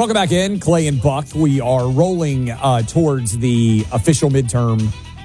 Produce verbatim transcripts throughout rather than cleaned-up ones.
Welcome back in, Clay and Buck. We are rolling uh, towards the official midterm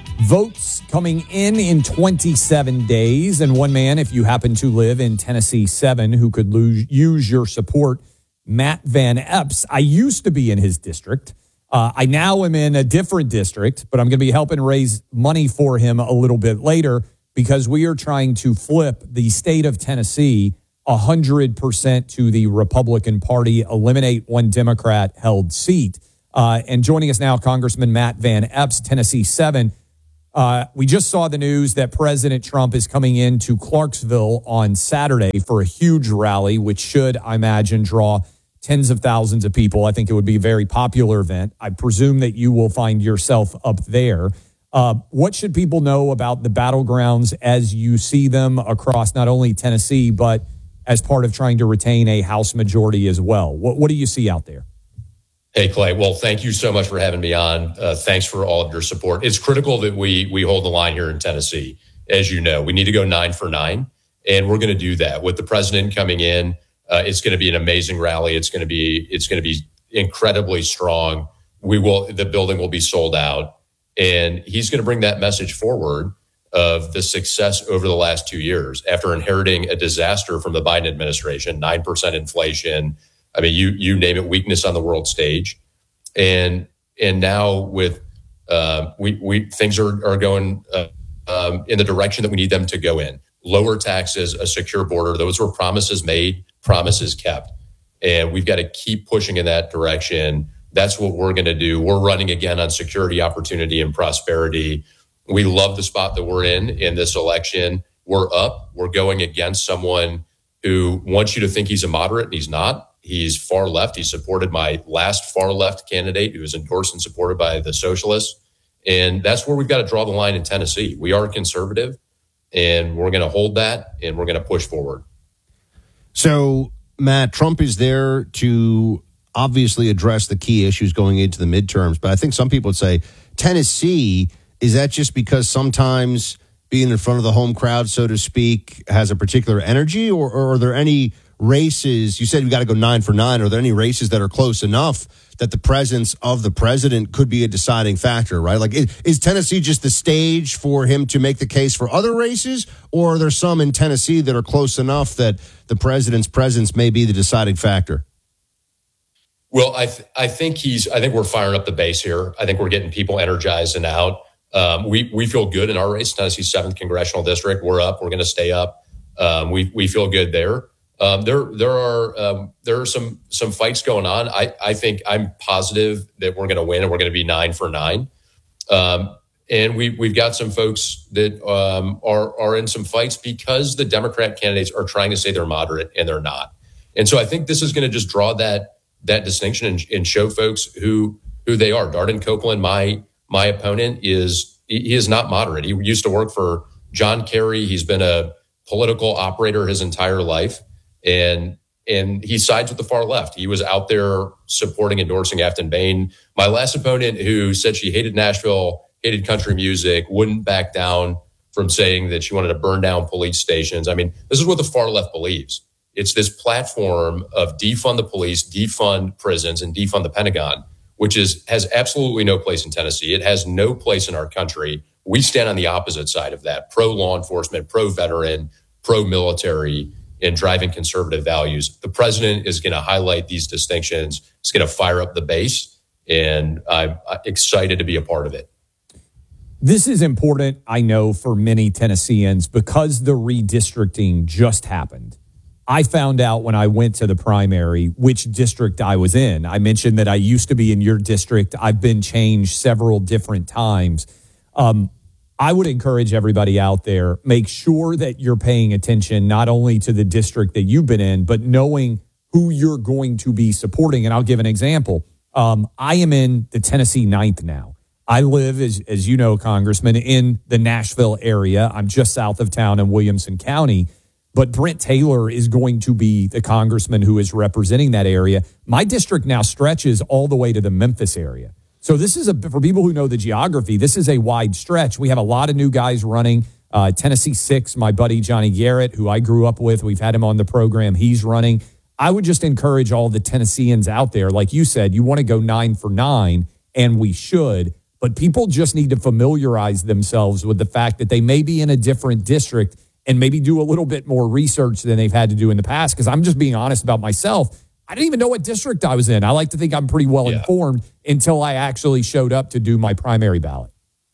votes coming in in twenty-seven days. And one man, if you happen to live in Tennessee seven, who could lose, use your support, Matt Van Epps. I used to be in his district. Uh, I now am in a different district, but I'm going to be helping raise money for him a little bit later because we are trying to flip the state of Tennessee one hundred percent to the Republican Party, eliminate one Democrat-held seat. Uh, and joining us now, Congressman Matt Van Epps, Tennessee seven. Uh, we just saw the news that President Trump is coming into Clarksville on Saturday for a huge rally, which should, I imagine, draw tens of thousands of people. I think it would be a very popular event. I presume that you will find yourself up there. Uh, what should people know about the battlegrounds as you see them across not only Tennessee, but as part of trying to retain a House majority as well? What, what do you see out there? Hey, Clay. Well, thank you so much for having me on. Uh, thanks for all of your support. It's critical that we we hold the line here in Tennessee. As you know, we need to go nine for nine, and we're going to do that. With the president coming in, uh, it's going to be an amazing rally. It's going to be it's going to be incredibly strong. We will the building will be sold out, and he's going to bring that message forward of the success over the last two years after inheriting a disaster from the Biden administration, nine percent inflation. I mean, you you name it, weakness on the world stage. And and now with uh, we we things are, are going uh, um, in the direction that we need them to go in. Lower taxes, a secure border. Those were promises made, promises kept. And we've got to keep pushing in that direction. That's what we're going to do. We're running again on security, opportunity, and prosperity. We love the spot that we're in in this election. We're up. We're going against someone who wants you to think he's a moderate, and he's not. He's far left. He supported my last far left candidate who was endorsed and supported by the socialists. And that's where we've got to draw the line in Tennessee. We are conservative, and we're going to hold that, and we're going to push forward. So, Matt, Trump is there to obviously address the key issues going into the midterms. But I think some people would say Tennessee, is that just because sometimes being in front of the home crowd, so to speak, has a particular energy? Or, or are there any races? You said we got to go nine for nine. Are there any races that are close enough that the presence of the president could be a deciding factor, right? Like, is, is Tennessee just the stage for him to make the case for other races? Or are there some in Tennessee that are close enough that the president's presence may be the deciding factor? Well, I th- I think he's, I think we're firing up the base here. I think we're getting people energized and out. Um, we, we feel good in our race, Tennessee seventh Congressional District. We're up. We're going to stay up. Um, we, we feel good there. Um, there, there are, um, there are some, some fights going on. I, I think I'm positive that we're going to win and we're going to be nine for nine. Um, and we, we've got some folks that, um, are, are in some fights because the Democrat candidates are trying to say they're moderate and they're not. And so I think this is going to just draw that, that distinction and, and show folks who, who they are. Darden Copeland, my, my opponent, is, he is not moderate. He used to work for John Kerry. He's been a political operator his entire life. And and he sides with the far left. He was out there supporting, endorsing Afton Bain. My last opponent, who said she hated Nashville, hated country music, wouldn't back down from saying that she wanted to burn down police stations. I mean, this is what the far left believes. It's this platform of defund the police, defund prisons, and defund the Pentagon, which is has absolutely no place in Tennessee. It has no place in our country. We stand on the opposite side of that, pro-law enforcement, pro-veteran, pro-military, and driving conservative values. The president is going to highlight these distinctions. It's going to fire up the base, and I'm excited to be a part of it. This is important, I know, for many Tennesseans because the redistricting just happened. I found out when I went to the primary which district I was in. I mentioned that I used to be in your district. I've been changed several different times. Um, I would encourage everybody out there, make sure that you're paying attention not only to the district that you've been in, but knowing who you're going to be supporting. And I'll give an example. Um, I am in the Tennessee ninth now. I live, as, as you know, Congressman, in the Nashville area. I'm just south of town in Williamson County. But Brent Taylor is going to be the congressman who is representing that area. My district now stretches all the way to the Memphis area. So this is, a for people who know the geography, this is a wide stretch. We have a lot of new guys running. Uh, Tennessee six, my buddy Johnny Garrett, who I grew up with, we've had him on the program. He's running. I would just encourage all the Tennesseans out there, like you said, you want to go nine for nine, and we should, but people just need to familiarize themselves with the fact that they may be in a different district and maybe do a little bit more research than they've had to do in the past. Because I'm just being honest about myself. I didn't even know what district I was in. I like to think I'm pretty well yeah. informed until I actually showed up to do my primary ballot.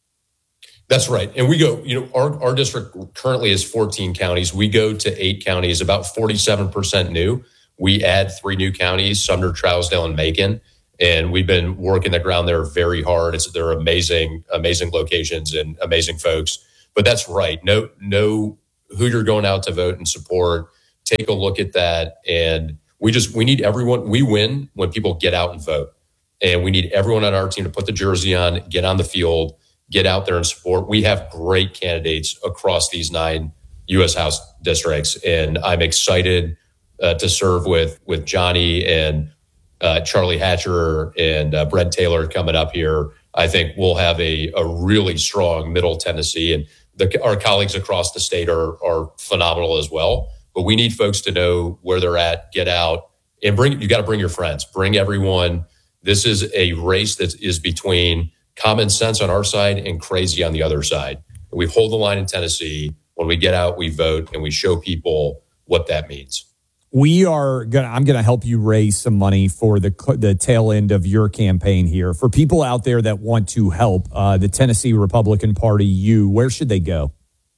That's right. And we go, you know, our, our district currently is fourteen counties. We go to eight counties, about forty-seven percent new. We add three new counties, Sumner, Trousdale, and Macon. And we've been working the ground there very hard. It's, they're amazing, amazing locations and amazing folks. But that's right. Know, know who you're going out to vote and support. Take a look at that. And we just, we need everyone. We win when people get out and vote. And we need everyone on our team to put the jersey on, get on the field, get out there and support. We have great candidates across these nine U S House districts. And I'm excited uh, to serve with, with Johnny and uh, Charlie Hatcher and uh, Brent Taylor coming up here. I think we'll have a, a really strong Middle Tennessee, and the, our colleagues across the state are, are phenomenal as well. But we need folks to know where they're at, get out, and bring, you got to bring your friends, bring everyone. This is a race that is between common sense on our side and crazy on the other side. We hold the line in Tennessee. When we get out, we vote, and we show people what that means. We are gonna. I'm gonna help you raise some money for the the tail end of your campaign here. For people out there that want to help uh, the Tennessee Republican Party, you where should they go?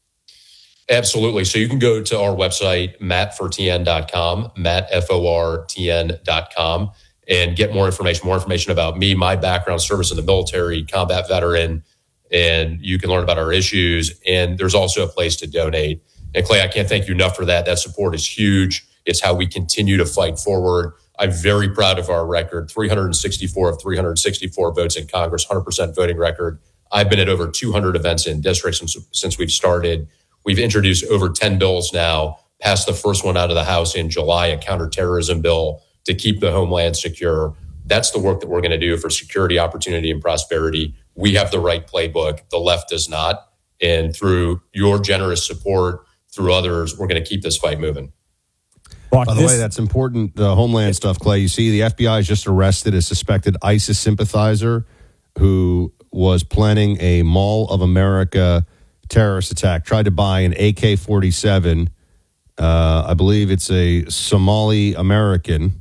Absolutely. So you can go to our website, matt for t n dot com, matt f o r t n dot com. And get more information, more information about me, my background, service in the military, combat veteran, and you can learn about our issues. And there's also a place to donate. And Clay, I can't thank you enough for that. That support is huge. It's how we continue to fight forward. I'm very proud of our record, three hundred sixty-four of three hundred sixty-four votes in Congress, one hundred percent voting record. I've been at over two hundred events in districts since, since we've started. We've introduced over ten bills now, passed the first one out of the House in July, a counterterrorism bill to keep the homeland secure. That's the work that we're going to do for security, opportunity, and prosperity. We have the right playbook. The left does not. And through your generous support, through others, we're going to keep this fight moving. By the way, that's important, the homeland stuff, Clay. You see, the F B I has just arrested a suspected ISIS sympathizer who was planning a Mall of America terrorist attack, tried to buy an A K forty-seven. Uh, I believe it's a Somali American.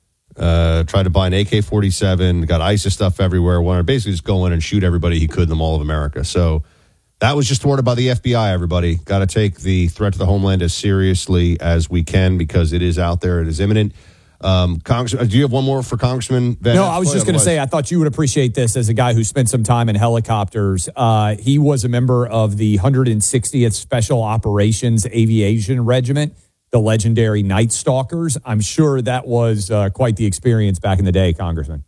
Uh, tried to buy an A K forty-seven, got ISIS stuff everywhere, wanted to basically just go in and shoot everybody he could in the Mall of America. So that was just thwarted by the F B I, everybody. Got to take the threat to the homeland as seriously as we can because it is out there. It is imminent. Um, Congress, do you have one more for Congressman Van? No, I was just going to say, I thought you would appreciate this as a guy who spent some time in helicopters. Uh, he was a member of the one hundred sixtieth Special Operations Aviation Regiment, the legendary Night Stalkers. I'm sure that was uh, quite the experience back in the day, Congressman.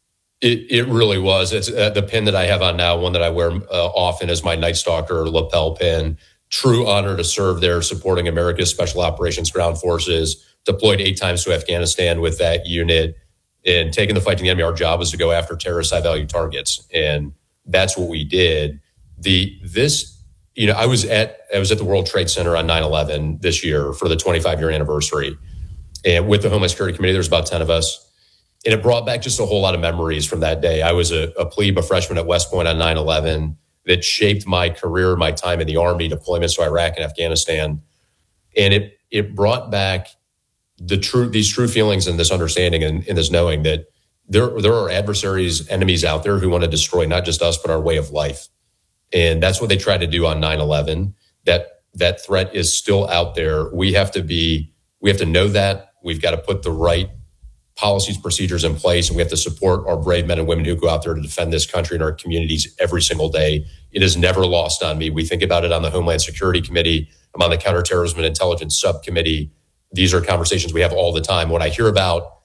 It, it really was. It's uh, the pin that I have on now, one that I wear uh, often is my Night Stalker lapel pin. True honor to serve there, supporting America's Special Operations Ground Forces, deployed eight times to Afghanistan with that unit, and taking the fight to the enemy. Our job was to go after terrorist high-value targets, and that's what we did. The this, you know, I was at I was at the World Trade Center on nine eleven this year for the twenty-five year anniversary, and with the Homeland Security Committee, there's about ten of us. And it brought back just a whole lot of memories from that day. I was a, a plebe, a freshman at West Point on nine eleven that shaped my career, my time in the Army, deployments to Iraq and Afghanistan. And it it brought back the true these true feelings and this understanding and, and this knowing that there, there are adversaries, enemies out there who want to destroy not just us, but our way of life. And that's what they tried to do on nine eleven. That that threat is still out there. We have to be, we have to know that. We've got to put the right policies, procedures in place, and we have to support our brave men and women who go out there to defend this country and our communities every single day. It is never lost on me. We think about it on the Homeland Security Committee. I'm on the Counterterrorism and Intelligence Subcommittee. These are conversations we have all the time. When I hear about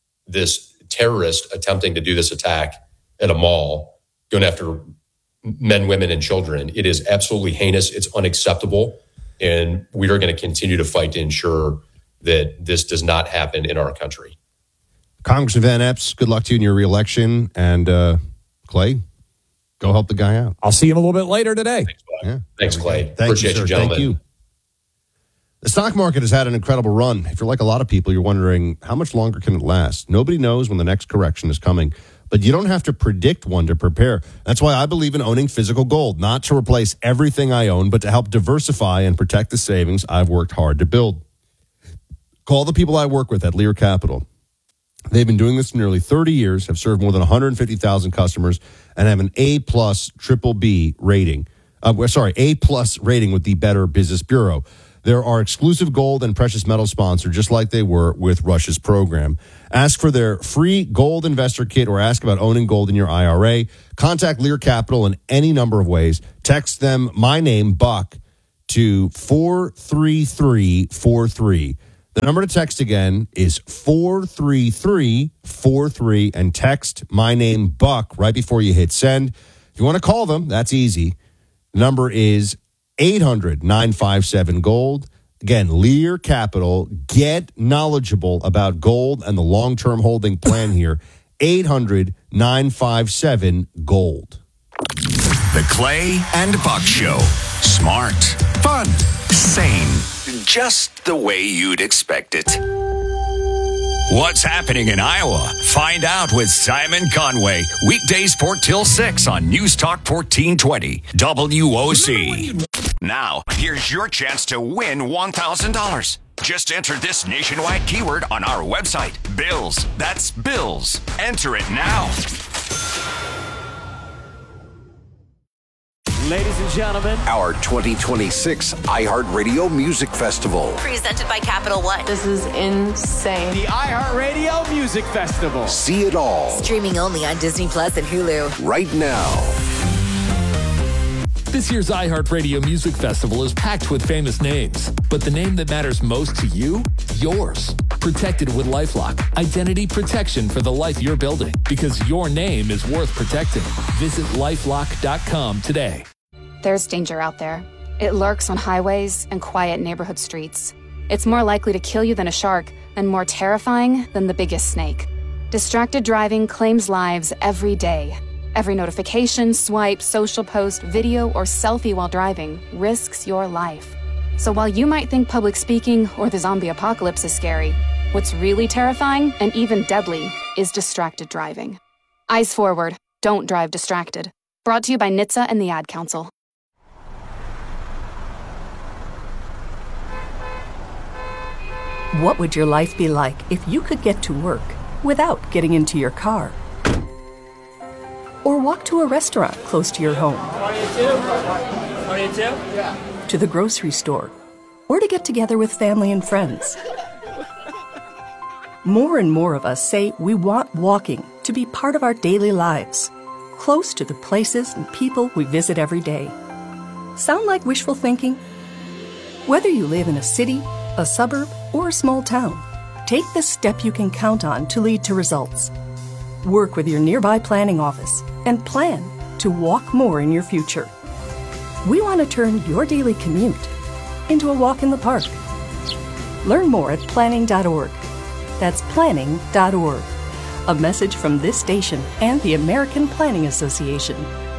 this terrorist attempting to do this attack at a mall, going after men, women, and children, it is absolutely heinous. It's unacceptable. And we are going to continue to fight to ensure that this does not happen in our country. Congressman Van Epps, good luck to you in your reelection. And uh, Clay, go help the guy out. I'll see him a little bit later today. Thanks, yeah. Thanks Clay. Thank Appreciate you, you, gentlemen. Thank you. The stock market has had an incredible run. If you're like a lot of people, you're wondering, how much longer can it last? Nobody knows when the next correction is coming, but you don't have to predict one to prepare. That's why I believe in owning physical gold, not to replace everything I own, but to help diversify and protect the savings I've worked hard to build. Call the people I work with at Lear Capital. They've been doing this for nearly thirty years, have served more than one hundred fifty thousand customers, and have an A-plus triple B rating. Uh, sorry, A-plus rating with the Better Business Bureau. There are exclusive gold and precious metal sponsors, just like they were with Rush's program. Ask for their free gold investor kit or ask about owning gold in your I R A. Contact Lear Capital in any number of ways. Text them my name, Buck, to four three three four three. The number to text again is four three three four three, and text my name, Buck, right before you hit send. If you want to call them, that's easy. The number is eight hundred nine five seven gold. Again, Lear Capital. Get knowledgeable about gold and the long-term holding plan here. eight hundred nine five seven gold. The Clay and Buck Show. Smart, fun, sane. Just the way you'd expect it. What's happening in Iowa? Find out with Simon Conway. Weekdays four till six on News Talk fourteen twenty W O C. Now, here's your chance to win one thousand dollars. Just enter this nationwide keyword on our website. Bills. That's Bills. Enter it now. Ladies and gentlemen, our twenty twenty-six iHeartRadio Music Festival. Presented by Capital One. This is insane. The iHeartRadio Music Festival. See it all. Streaming only on Disney Plus and Hulu. Right now. This year's iHeartRadio Music Festival is packed with famous names, but the name that matters most to you? Yours. Protected with LifeLock. Identity protection for the life you're building, because your name is worth protecting. Visit lifelock dot com today. There's danger out there. It lurks on highways and quiet neighborhood streets. It's more likely to kill you than a shark, and more terrifying than the biggest snake. Distracted driving claims lives every day. Every notification, swipe, social post, video, or selfie while driving risks your life. So while you might think public speaking or the zombie apocalypse is scary, what's really terrifying and even deadly is distracted driving. Eyes forward. Don't drive distracted. Brought to you by N H T S A and the Ad Council. What would your life be like if you could get to work without getting into your car? Or walk to a restaurant close to your home? To the grocery store? Or to get together with family and friends? More and more of us say we want walking to be part of our daily lives, close to the places and people we visit every day. Sound like wishful thinking? Whether you live in a city, a suburb, or a small town, take the step you can count on to lead to results. Work with your nearby planning office and plan to walk more in your future. We want to turn your daily commute into a walk in the park. Learn more at planning dot org. That's planning dot org. A message from this station and the American Planning Association.